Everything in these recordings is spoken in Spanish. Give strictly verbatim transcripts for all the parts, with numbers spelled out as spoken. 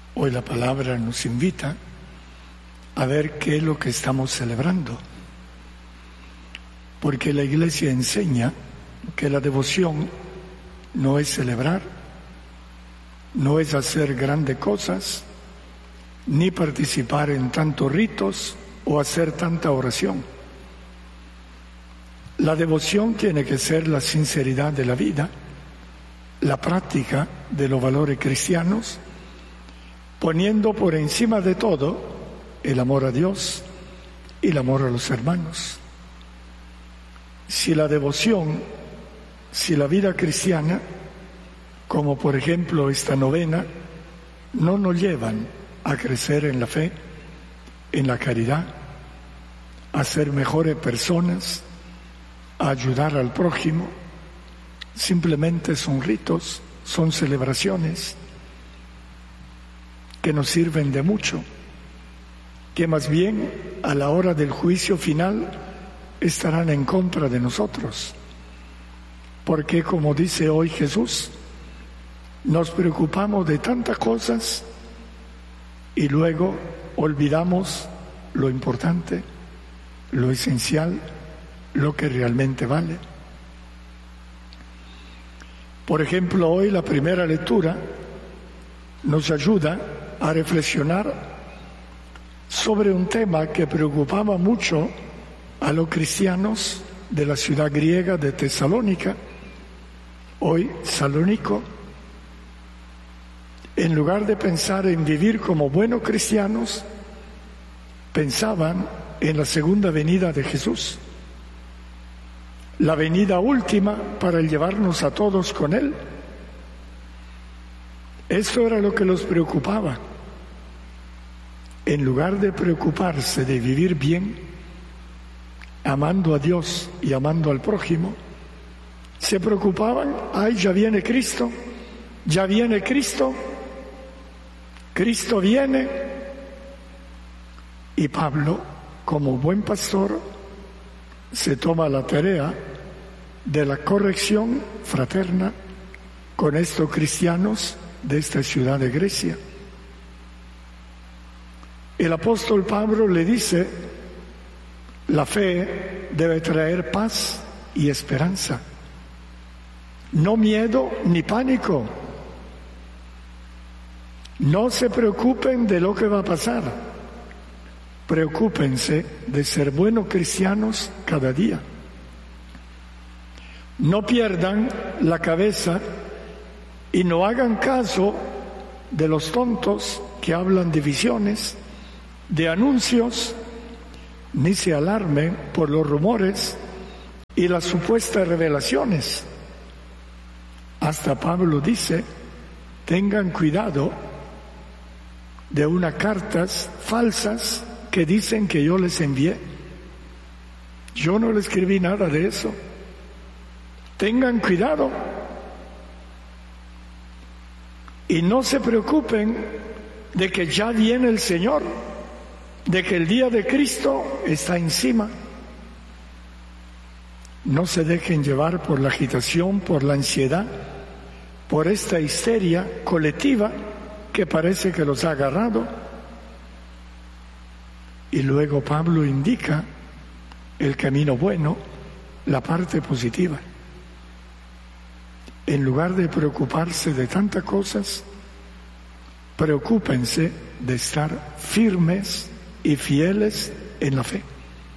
Hoy la palabra nos invita a ver qué es lo que estamos celebrando. Porque la Iglesia enseña que la devoción no es celebrar, no es hacer grandes cosas, ni participar en tantos ritos o hacer tanta oración. La devoción tiene que ser la sinceridad de la vida, la práctica de los valores cristianos, poniendo por encima de todo el amor a Dios y el amor a los hermanos. Si la devoción, si la vida cristiana, como por ejemplo esta novena, no nos llevan a crecer en la fe, en la caridad, a ser mejores personas, a ayudar al prójimo, simplemente son ritos, son celebraciones que nos sirven de mucho, que más bien a la hora del juicio final estarán en contra de nosotros. Porque como dice hoy Jesús, nos preocupamos de tantas cosas y luego olvidamos lo importante, lo esencial, lo que realmente vale. Por ejemplo, hoy la primera lectura nos ayuda a reflexionar sobre un tema que preocupaba mucho a los cristianos de la ciudad griega de Tesalónica, hoy Salónico. En lugar de pensar en vivir como buenos cristianos, pensaban en la segunda venida de Jesús, la venida última para llevarnos a todos con Él. Eso era lo que los preocupaba. En lugar de preocuparse de vivir bien, amando a Dios y amando al prójimo, se preocupaban, ay, ya viene Cristo, ya viene Cristo, Cristo viene. Y Pablo, como buen pastor, se toma la tarea de la corrección fraterna con estos cristianos de esta ciudad de Grecia. El apóstol Pablo le dice, la fe debe traer paz y esperanza, no miedo ni pánico. No se preocupen de lo que va a pasar, preocúpense de ser buenos cristianos cada día. No pierdan la cabeza y no hagan caso de los tontos que hablan de visiones, de anuncios, ni se alarmen por los rumores y las supuestas revelaciones. Hasta Pablo dice, tengan cuidado de unas cartas falsas que dicen que yo les envié. Yo no le escribí nada de eso. Tengan cuidado. Y no se preocupen de que ya viene el Señor, de que el día de Cristo está encima. No se dejen llevar por la agitación, por la ansiedad, por esta histeria colectiva que parece que los ha agarrado. Y luego Pablo indica el camino bueno, la parte positiva. En lugar de preocuparse de tantas cosas, preocúpense de estar firmes y fieles en la fe.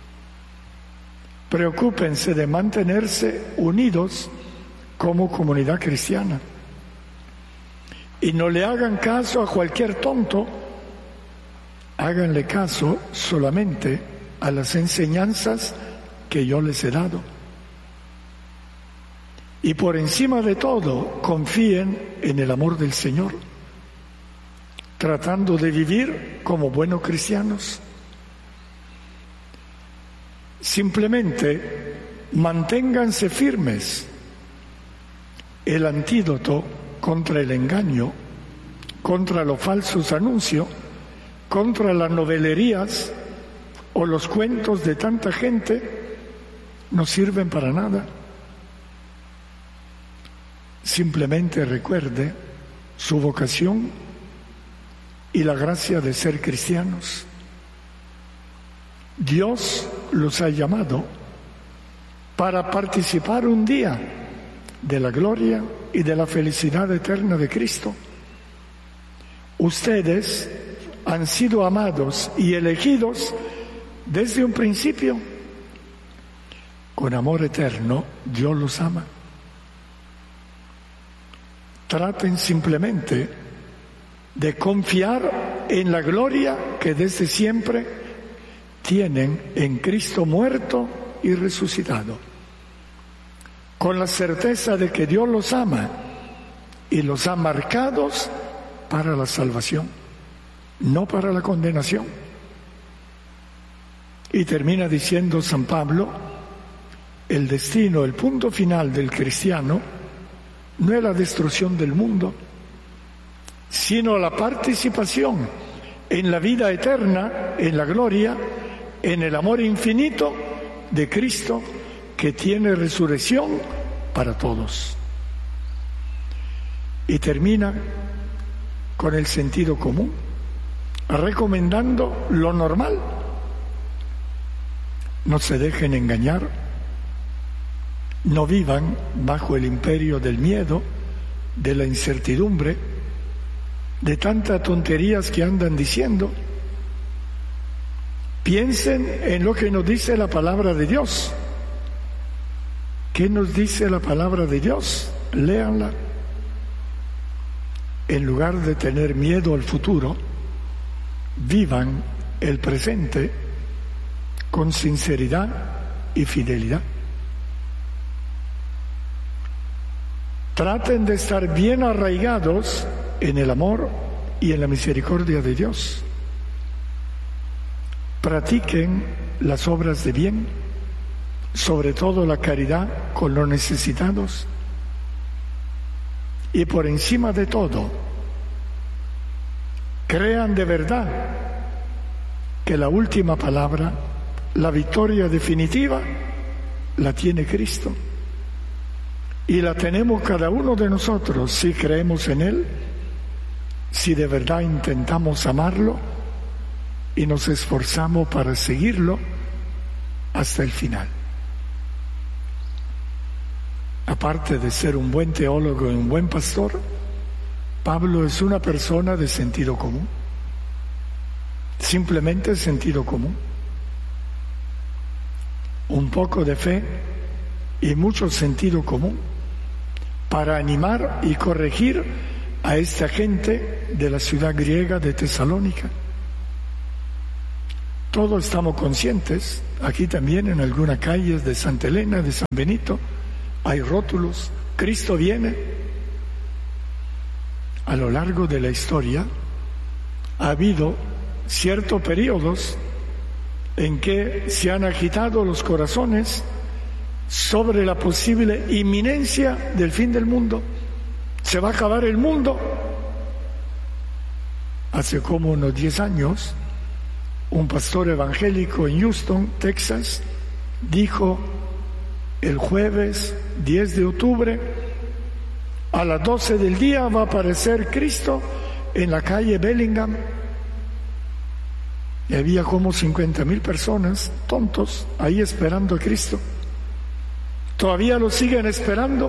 Preocúpense de mantenerse unidos como comunidad cristiana. Y no le hagan caso a cualquier tonto, háganle caso solamente a las enseñanzas que yo les he dado. Y por encima de todo, confíen en el amor del Señor, tratando de vivir como buenos cristianos. Simplemente manténganse firmes. El antídoto contra el engaño, contra los falsos anuncios, contra las novelerías o los cuentos de tanta gente, no sirven para nada. Simplemente recuerde su vocación, y la gracia de ser cristianos. Dios los ha llamado para participar un día de la gloria y de la felicidad eterna de Cristo. Ustedes han sido amados y elegidos desde un principio. Con amor eterno, Dios los ama. Traten simplemente de confiar en la gloria que desde siempre tienen en Cristo muerto y resucitado, con la certeza de que Dios los ama y los ha marcados para la salvación, no para la condenación. Y termina diciendo San Pablo, el destino, el punto final del cristiano no es la destrucción del mundo, sino la participación en la vida eterna, en la gloria, en el amor infinito de Cristo, que tiene resurrección para todos. Y termina con el sentido común, recomendando lo normal. No se dejen engañar, no vivan bajo el imperio del miedo, de la incertidumbre, de tantas tonterías que andan diciendo. Piensen en lo que nos dice la palabra de Dios. ¿Qué nos dice la palabra de Dios? Léanla. En lugar de tener miedo al futuro, vivan el presente con sinceridad y fidelidad. Traten de estar bien arraigados en el amor y en la misericordia de Dios. Practiquen las obras de bien, sobre todo la caridad con los necesitados. Y por encima de todo, crean de verdad que la última palabra, la victoria definitiva, la tiene Cristo. Y la tenemos cada uno de nosotros si creemos en Él, si de verdad intentamos amarlo y nos esforzamos para seguirlo hasta el final. Aparte de ser un buen teólogo y un buen pastor, Pablo es una persona de sentido común. Simplemente sentido común. Un poco de fe y mucho sentido común para animar y corregir a esta gente de la ciudad griega de Tesalónica. Todos estamos conscientes, aquí también en algunas calles de Santa Elena, de San Benito, hay rótulos, Cristo viene. A lo largo de la historia ha habido ciertos periodos en que se han agitado los corazones sobre la posible inminencia del fin del mundo. Se va a acabar el mundo. Hace como unos diez años, un pastor evangélico en Houston, Texas, dijo: el jueves diez de octubre a las doce del día va a aparecer Cristo en la calle Bellingham. Y había como cincuenta mil personas, tontos, ahí esperando a Cristo. Todavía lo siguen esperando.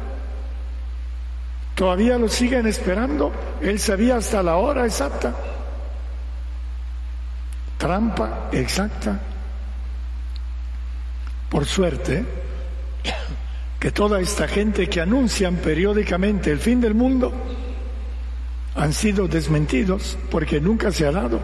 Todavía lo siguen esperando. Él sabía hasta la hora exacta. Trampa exacta. Por suerte, que toda esta gente que anuncian periódicamente el fin del mundo han sido desmentidos, porque nunca se ha dado.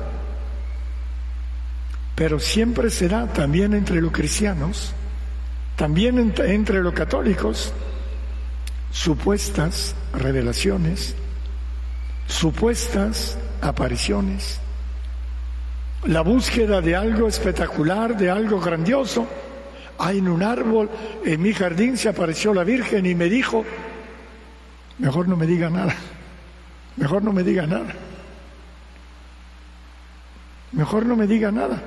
Pero siempre será también entre los cristianos, también entre, entre los católicos, supuestas revelaciones, supuestas apariciones, la búsqueda de algo espectacular, de algo grandioso. Ah, en un árbol en mi jardín se apareció la Virgen y me dijo: mejor no me diga nada, mejor no me diga nada, mejor no me diga nada.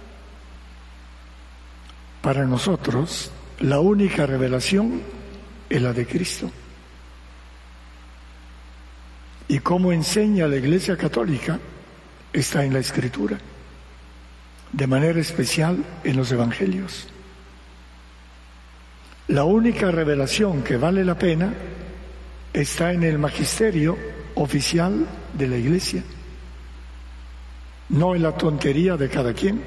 Para nosotros, la única revelación es la de Cristo. Y como enseña la Iglesia Católica, está en la Escritura, de manera especial en los Evangelios. La única revelación que vale la pena está en el magisterio oficial de la Iglesia, no en la tontería de cada quien.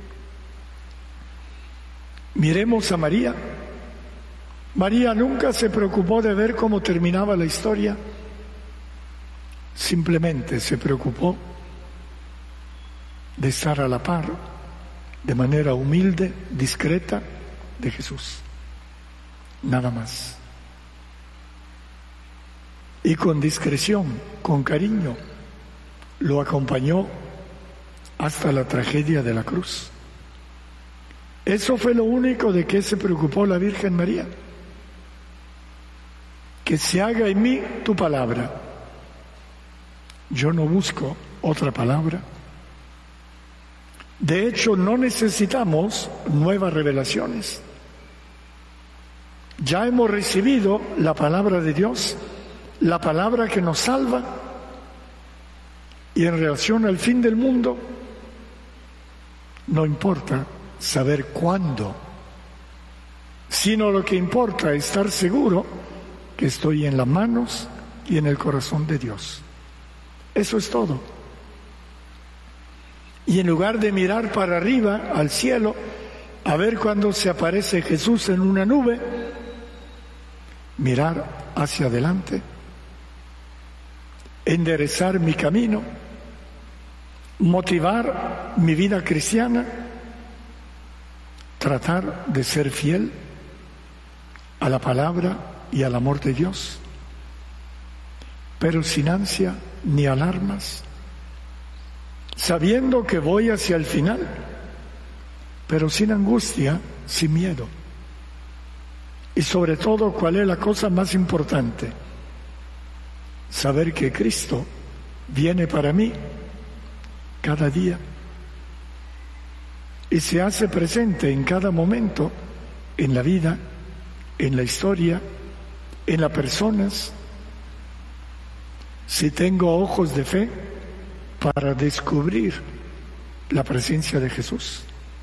Miremos a María. María nunca se preocupó de ver cómo terminaba la historia, simplemente se preocupó de estar a la par, de manera humilde, discreta, de Jesús. Nada más. Y con discreción, con cariño, lo acompañó hasta la tragedia de la cruz. Eso fue lo único de que se preocupó la Virgen María. Que se haga en mí tu palabra. Yo no busco otra palabra. De hecho, no necesitamos nuevas revelaciones. Ya hemos recibido la palabra de Dios, la palabra que nos salva, y en relación al fin del mundo, no importa saber cuándo, sino lo que importa es estar seguro que estoy en las manos y en el corazón de Dios. Eso es todo. Y en lugar de mirar para arriba, al cielo, a ver cuándo se aparece Jesús en una nube, mirar hacia adelante, enderezar mi camino, motivar mi vida cristiana, tratar de ser fiel a la palabra y al amor de Dios, pero sin ansia ni alarmas, sabiendo que voy hacia el final, pero sin angustia, sin miedo. Y sobre todo, ¿cuál es la cosa más importante? Saber que Cristo viene para mí cada día y se hace presente en cada momento, en la vida, en la historia, en las personas. Si tengo ojos de fe para descubrir la presencia de Jesús,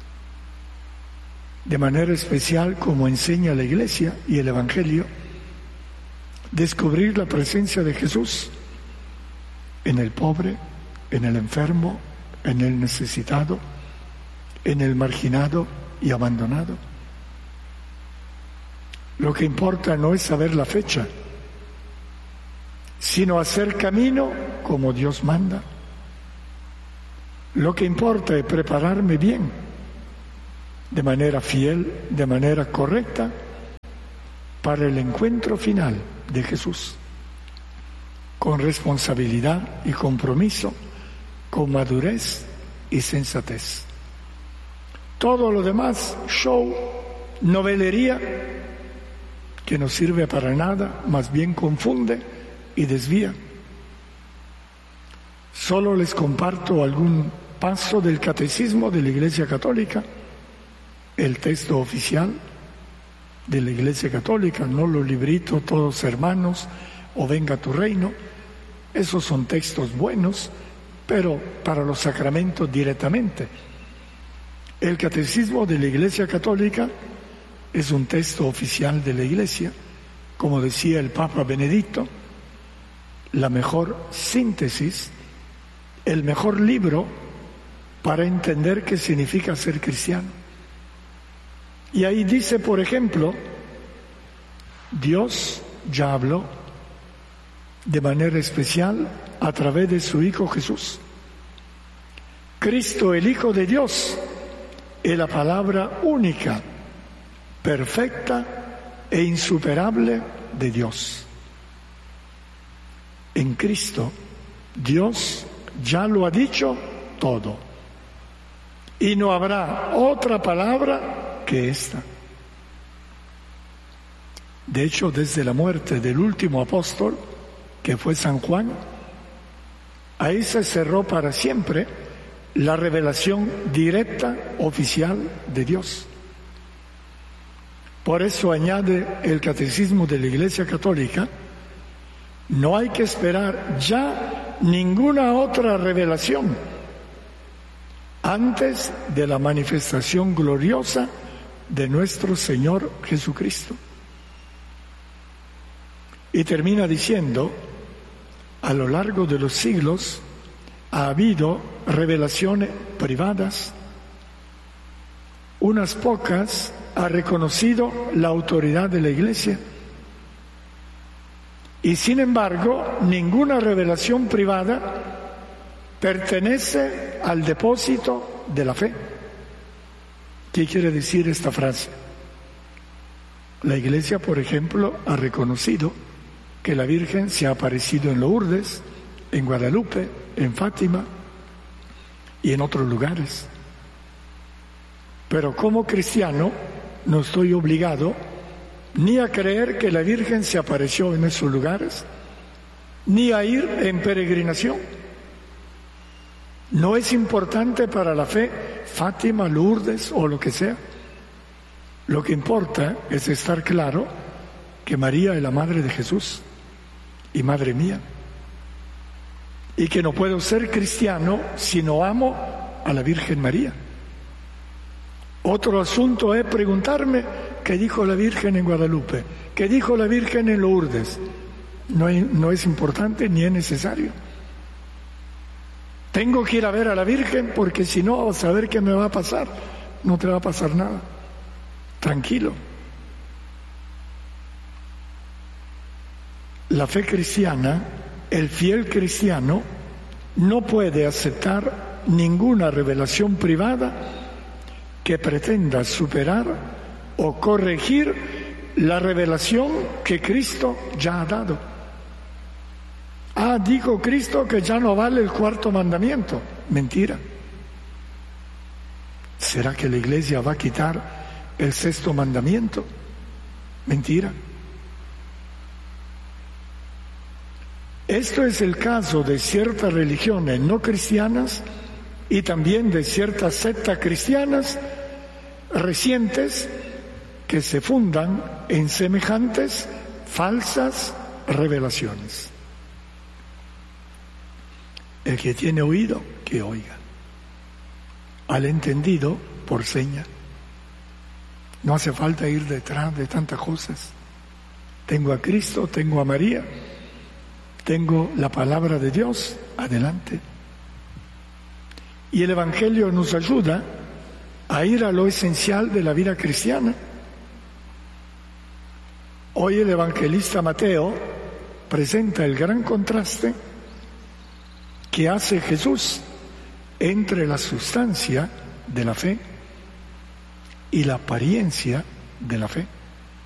de manera especial como enseña la Iglesia y el Evangelio, descubrir la presencia de Jesús en el pobre, en el enfermo, en el necesitado, en el marginado y abandonado. Lo que importa no es saber la fecha, sino hacer camino como Dios manda. Lo que importa es prepararme bien, de manera fiel, de manera correcta, para el encuentro final de Jesús, con responsabilidad y compromiso, con madurez y sensatez. Todo lo demás, show, novelería, que no sirve para nada, más bien confunde y desvía. Solo les comparto algún paso del Catecismo de la Iglesia Católica, el texto oficial de la Iglesia Católica, no los libritos todos hermanos o venga tu reino. Esos son textos buenos, pero para los sacramentos directamente. El Catecismo de la Iglesia Católica es un texto oficial de la Iglesia, como decía el Papa Benedicto, la mejor síntesis, el mejor libro para entender qué significa ser cristiano. Y ahí dice, por ejemplo, Dios ya habló de manera especial a través de su Hijo Jesús. Cristo, el Hijo de Dios, es la palabra única, perfecta e insuperable de Dios. En Cristo, Dios ya lo ha dicho todo. Y no habrá otra palabra que esta. De hecho, desde la muerte del último apóstol, que fue San Juan, ahí se cerró para siempre la revelación directa, oficial de Dios. Por eso añade el Catecismo de la Iglesia Católica, no hay que esperar ya ninguna otra revelación antes de la manifestación gloriosa de nuestro Señor Jesucristo. Y termina diciendo, a lo largo de los siglos ha habido revelaciones privadas, unas pocas ha reconocido la autoridad de la Iglesia, y sin embargo ninguna revelación privada pertenece al depósito de la fe. ¿Qué quiere decir esta frase? La Iglesia, por ejemplo, ha reconocido que la Virgen se ha aparecido en Lourdes, en Guadalupe, en Fátima y en otros lugares. Pero como cristiano no estoy obligado ni a creer que la Virgen se apareció en esos lugares, ni a ir en peregrinación. No es importante para la fe Fátima, Lourdes o lo que sea. Lo que importa es estar claro que María es la Madre de Jesús y Madre mía, y que no puedo ser cristiano si no amo a la Virgen María. Otro asunto es preguntarme qué dijo la Virgen en Guadalupe, qué dijo la Virgen en Lourdes. No, hay, no es importante ni es necesario. Tengo que ir a ver a la Virgen porque si no, a saber qué me va a pasar. No te va a pasar nada. Tranquilo. La fe cristiana, el fiel cristiano, no puede aceptar ninguna revelación privada que pretenda superar o corregir la revelación que Cristo ya ha dado. Ah, dijo Cristo que ya no vale el cuarto mandamiento. Mentira. ¿Será que la Iglesia va a quitar el sexto mandamiento? Mentira. Esto es el caso de ciertas religiones no cristianas y también de ciertas sectas cristianas recientes que se fundan en semejantes falsas revelaciones. El que tiene oído, que oiga. Al entendido, por seña. No hace falta ir detrás de tantas cosas. Tengo a Cristo, tengo a María, tengo la palabra de Dios, adelante. Y el Evangelio nos ayuda a ir a lo esencial de la vida cristiana. Hoy el evangelista Mateo presenta el gran contraste que hace Jesús entre la sustancia de la fe y la apariencia de la fe.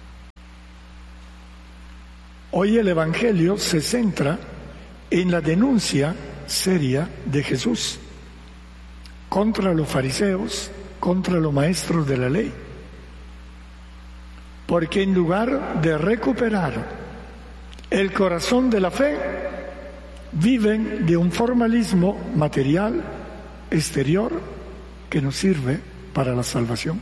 Hoy el Evangelio se centra en la denuncia seria de Jesús contra los fariseos, contra los maestros de la ley, porque en lugar de recuperar el corazón de la fe, viven de un formalismo material, exterior, que no sirve para la salvación.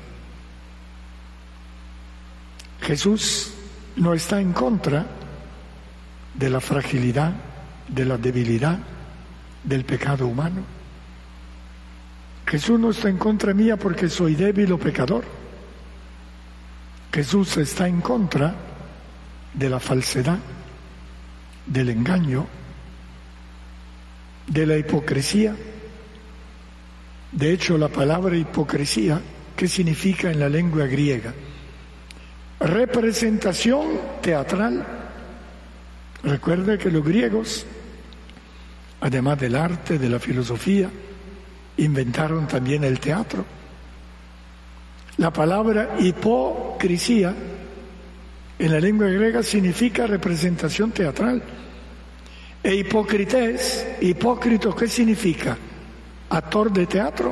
Jesús no está en contra de la fragilidad, de la debilidad, del pecado humano. Jesús no está en contra mía porque soy débil o pecador. Jesús está en contra de la falsedad, del engaño, de la hipocresía. De hecho, la palabra hipocresía, ¿qué significa en la lengua griega? Representación teatral. Recuerde que los griegos, además del arte, de la filosofía, inventaron también el teatro. La palabra hipocresía en la lengua griega significa representación teatral. E hipócrites, hipócrito, ¿qué significa? Actor de teatro,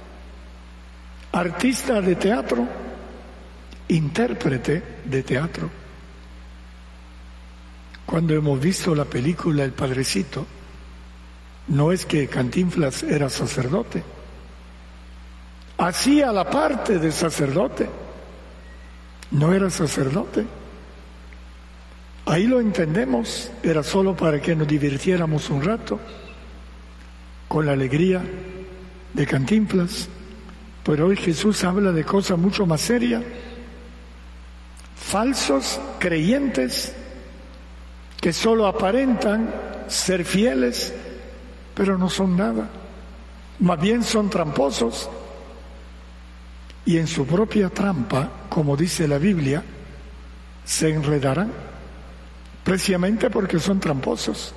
artista de teatro, intérprete de teatro. Cuando hemos visto la película El Padrecito, no es que Cantinflas era sacerdote, hacía la parte de sacerdote, no era sacerdote. Ahí lo entendemos, era solo para que nos divirtiéramos un rato con la alegría de Cantinflas, pero hoy Jesús habla de cosas mucho más serias. Falsos creyentes que solo aparentan ser fieles, pero no son nada. Más bien son tramposos y en su propia trampa, como dice la Biblia, se enredarán, precisamente porque son tramposos.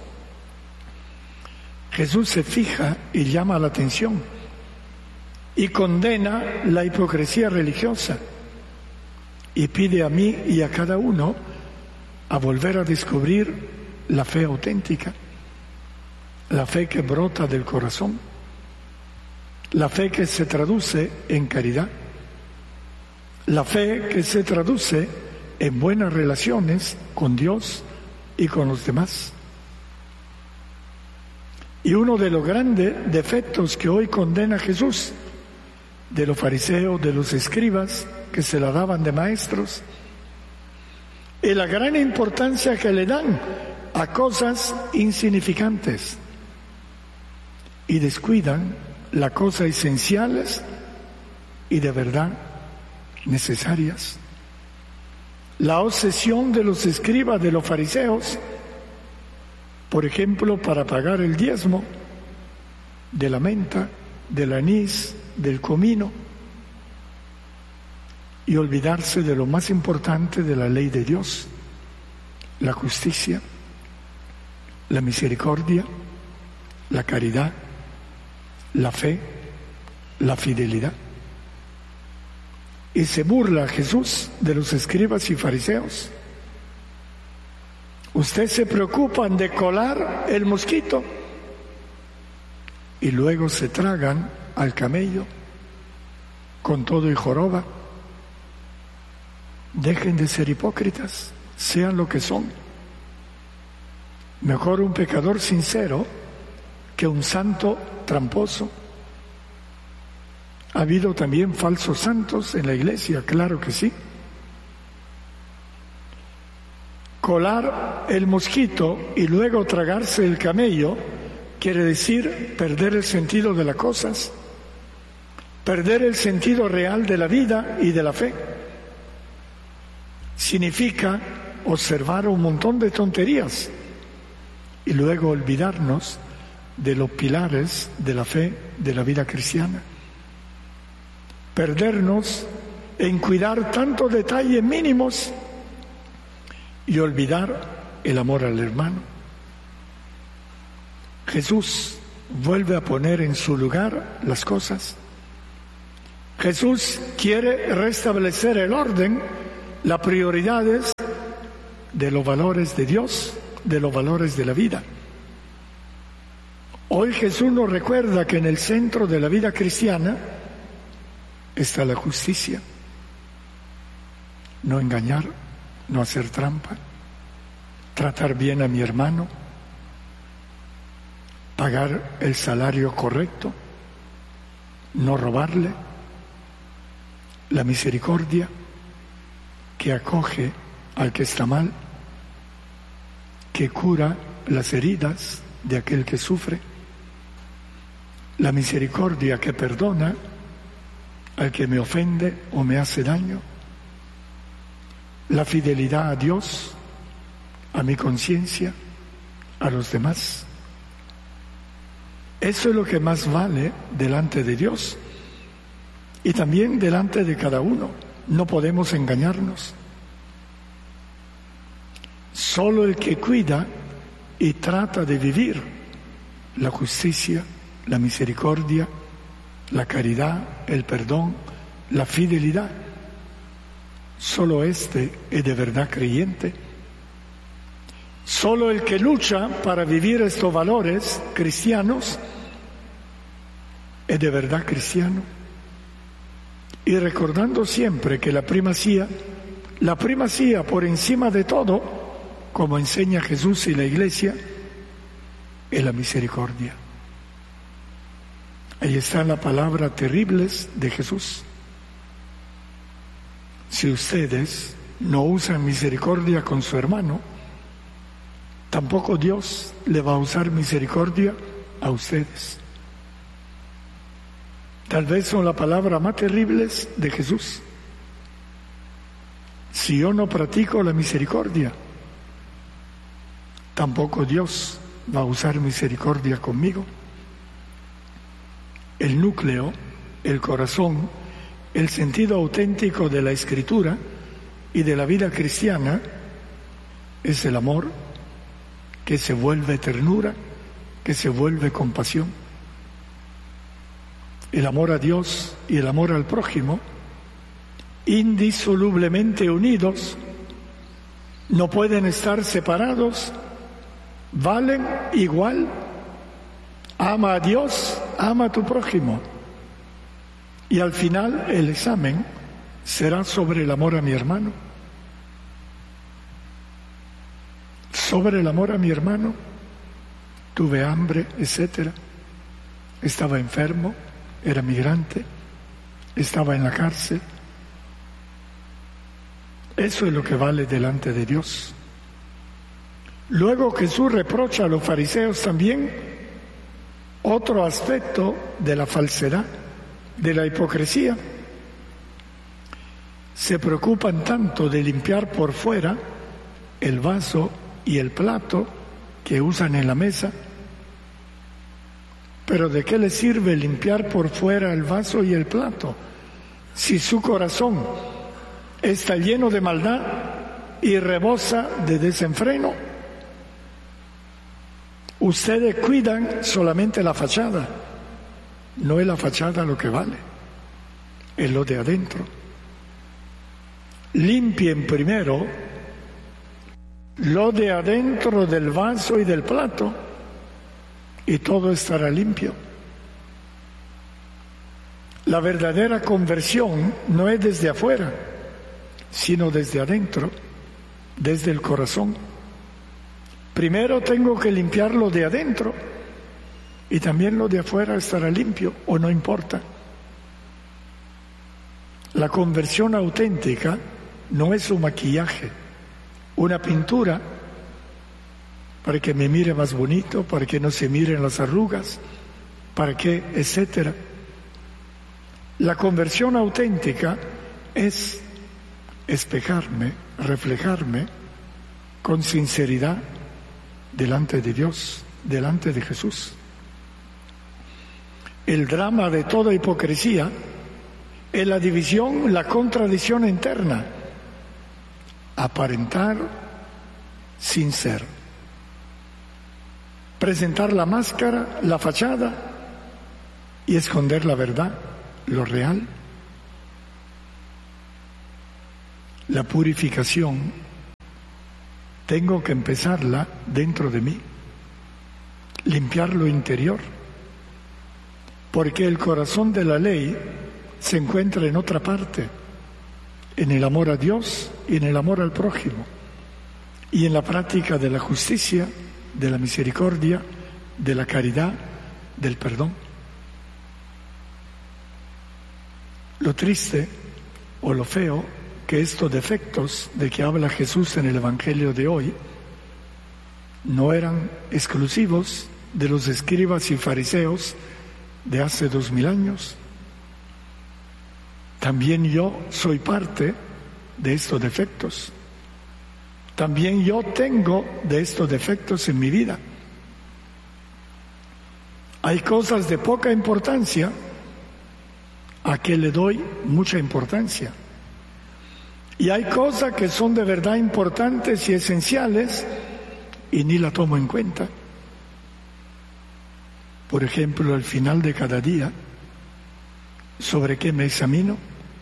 Jesús se fija y llama la atención y condena la hipocresía religiosa y pide a mí y a cada uno a volver a descubrir la fe auténtica, la fe que brota del corazón, la fe que se traduce en caridad, la fe que se traduce en buenas relaciones con Dios y con los demás. Y uno de los grandes defectos que hoy condena Jesús, de los fariseos, de los escribas, que se la daban de maestros, es la gran importancia que le dan a cosas insignificantes y descuidan las cosas esenciales y de verdad necesarias. La obsesión de los escribas, de los fariseos, por ejemplo, para pagar el diezmo de la menta, del anís, del comino, y olvidarse de lo más importante de la ley de Dios, la justicia, la misericordia, la caridad, la fe, la fidelidad. Y se burla Jesús de los escribas y fariseos. Ustedes se preocupan de colar el mosquito y luego se tragan al camello con todo y joroba. Dejen de ser hipócritas, sean lo que son. Mejor un pecador sincero que un santo tramposo. Ha habido también falsos santos en la iglesia, claro que sí. Colar el mosquito y luego tragarse el camello quiere decir perder el sentido de las cosas, perder el sentido real de la vida y de la fe. Significa observar un montón de tonterías y luego olvidarnos de los pilares de la fe, de la vida cristiana. Perdernos en cuidar tantos detalles mínimos y olvidar el amor al hermano. Jesús vuelve a poner en su lugar las cosas. Jesús quiere restablecer el orden, las prioridades de los valores de Dios, de los valores de la vida. Hoy Jesús nos recuerda que en el centro de la vida cristiana está la justicia. No engañar, no hacer trampa, tratar bien a mi hermano, pagar el salario correcto, no robarle, la misericordia que acoge al que está mal, que cura las heridas de aquel que sufre, la misericordia que perdona al que me ofende o me hace daño, la fidelidad a Dios, a mi conciencia, a los demás. Eso es lo que más vale delante de Dios y también delante de cada uno. No podemos engañarnos. Solo el que cuida y trata de vivir la justicia, la misericordia, la caridad, el perdón, la fidelidad, solo este es de verdad creyente. Solo el que lucha para vivir estos valores cristianos es de verdad cristiano. Y recordando siempre que la primacía, la primacía por encima de todo, como enseña Jesús y la Iglesia, es la misericordia. Ahí está la palabra terribles de Jesús. Si ustedes no usan misericordia con su hermano, tampoco Dios le va a usar misericordia a ustedes. Tal vez son las palabras más terribles de Jesús. Si yo no practico la misericordia, tampoco Dios va a usar misericordia conmigo. El núcleo, el corazón, el sentido auténtico de la Escritura y de la vida cristiana es el amor que se vuelve ternura, que se vuelve compasión. El amor a Dios y el amor al prójimo, indisolublemente unidos, no pueden estar separados, valen igual. Ama a Dios, ama a tu prójimo. Y al final el examen será sobre el amor a mi hermano. Sobre el amor a mi hermano, tuve hambre, etcétera. Estaba enfermo, era migrante, estaba en la cárcel. Eso es lo que vale delante de Dios. Luego Jesús reprocha a los fariseos también otro aspecto de la falsedad, de la hipocresía. Se preocupan tanto de limpiar por fuera el vaso y el plato que usan en la mesa, pero ¿de qué les sirve limpiar por fuera el vaso y el plato si su corazón está lleno de maldad y rebosa de desenfreno? Ustedes cuidan solamente la fachada, no es la fachada lo que vale, es lo de adentro. Limpien primero lo de adentro del vaso y del plato y todo estará limpio. La verdadera conversión no es desde afuera, sino desde adentro, desde el corazón. Primero tengo que limpiar lo de adentro y también lo de afuera estará limpio o no importa. La conversión auténtica no es un maquillaje, una pintura para que me mire más bonito, para que no se miren las arrugas, para que, etcétera. La conversión auténtica es espejarme, reflejarme con sinceridad delante de Dios, delante de Jesús. El drama de toda hipocresía es la división, la contradicción interna. Aparentar sin ser. Presentar la máscara, la fachada y esconder la verdad, lo real. La purificación tengo que empezarla dentro de mí, limpiar lo interior, porque el corazón de la ley se encuentra en otra parte, en el amor a Dios y en el amor al prójimo, y en la práctica de la justicia, de la misericordia, de la caridad, del perdón. Lo triste o lo feo que estos defectos de que habla Jesús en el Evangelio de hoy no eran exclusivos de los escribas y fariseos de hace dos mil años. También yo soy parte de estos defectos. También yo tengo de estos defectos en mi vida. Hay cosas de poca importancia a que le doy mucha importancia. Y hay cosas que son de verdad importantes y esenciales y ni la tomo en cuenta. Por ejemplo, al final de cada día, ¿sobre qué me examino?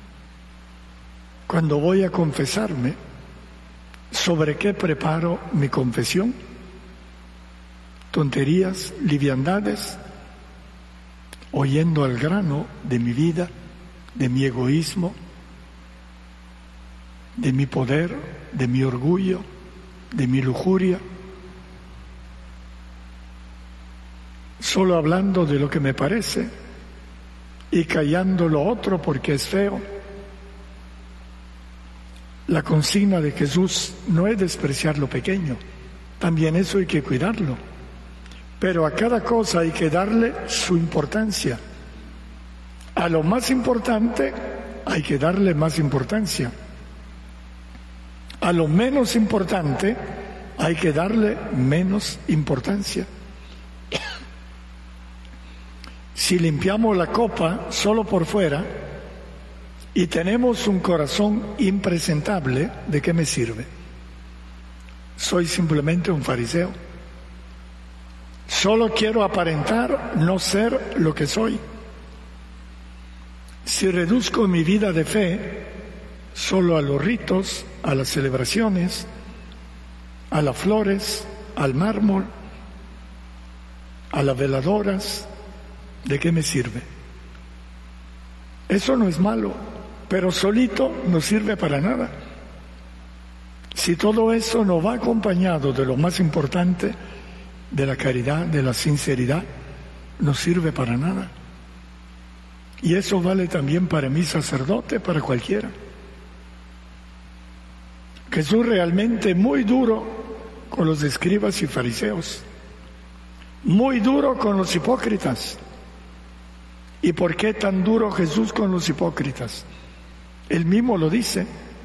Cuando voy a confesarme, ¿sobre qué preparo mi confesión? Tonterías, liviandades, oyendo al grano de mi vida, de mi egoísmo, de mi poder, de mi orgullo, de mi lujuria, solo hablando de lo que me parece y callando lo otro porque es feo. La consigna de Jesús no es despreciar lo pequeño, también eso hay que cuidarlo, pero a cada cosa hay que darle su importancia. A lo más importante hay que darle más importancia. A lo menos importante hay que darle menos importancia. Si limpiamos la copa solo por fuera y tenemos un corazón impresentable, ¿de qué me sirve? Soy simplemente un fariseo. Solo quiero aparentar no ser lo que soy. Si reduzco mi vida de fe solo a los ritos, a las celebraciones, a las flores, al mármol, a las veladoras, ¿de qué me sirve? Eso no es malo, pero solito no sirve para nada. Si todo eso no va acompañado de lo más importante, de la caridad, de la sinceridad, no sirve para nada. Y eso vale también para mi sacerdote, para cualquiera. Jesús realmente muy duro con los escribas y fariseos, muy duro con los hipócritas. ¿Y por qué tan duro Jesús con los hipócritas? Él mismo lo dice,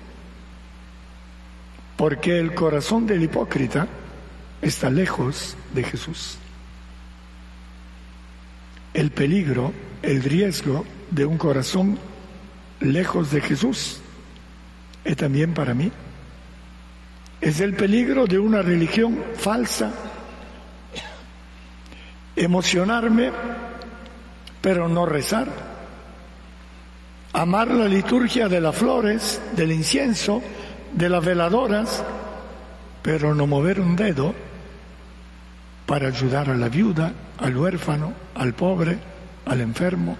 porque el corazón del hipócrita está lejos de Jesús. El peligro, el riesgo de un corazón lejos de Jesús es también para mí. Es el peligro de una religión falsa. Emocionarme, pero no rezar. Amar la liturgia de las flores, del incienso, de las veladoras, pero no mover un dedo para ayudar a la viuda, al huérfano, al pobre, al enfermo.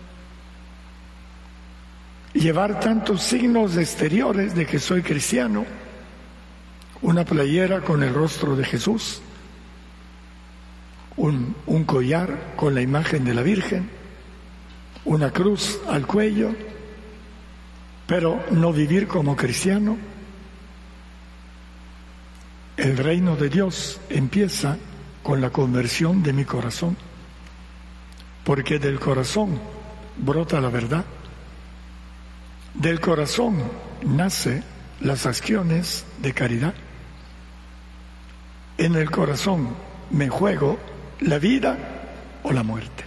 Llevar tantos signos exteriores de que soy cristiano, una playera con el rostro de Jesús, un, un collar con la imagen de la Virgen, una cruz al cuello, pero no vivir como cristiano. El reino de Dios empieza con la conversión de mi corazón, porque del corazón brota la verdad, del corazón nace las acciones de caridad. En el corazón me juego la vida o la muerte.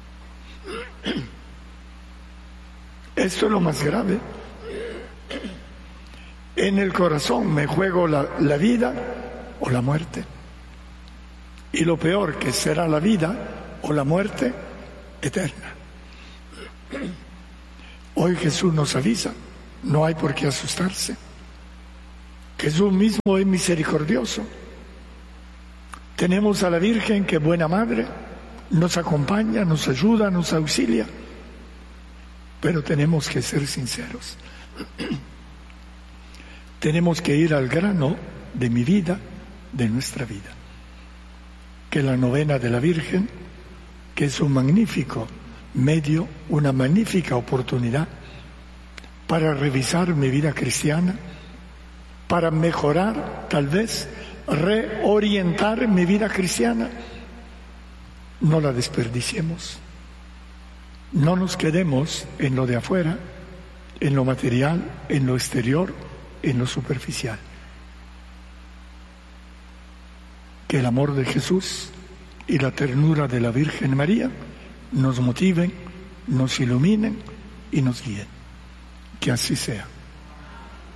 Esto es lo más grave. En el corazón me juego la, la vida o la muerte. Y lo peor que será la vida o la muerte eterna. Hoy Jesús nos avisa, no hay por qué asustarse. Jesús mismo es misericordioso. Tenemos a la Virgen que es buena madre, nos acompaña, nos ayuda, nos auxilia. Pero tenemos que ser sinceros. Tenemos que ir al grano de mi vida, de nuestra vida. Que la novena de la Virgen, que es un magnífico medio, una magnífica oportunidad para revisar mi vida cristiana, para mejorar, tal vez, reorientar mi vida cristiana. No la desperdiciemos. No nos quedemos en lo de afuera, en lo material, en lo exterior, en lo superficial. Que el amor de Jesús y la ternura de la Virgen María nos motiven, nos iluminen y nos guíen. Que así sea.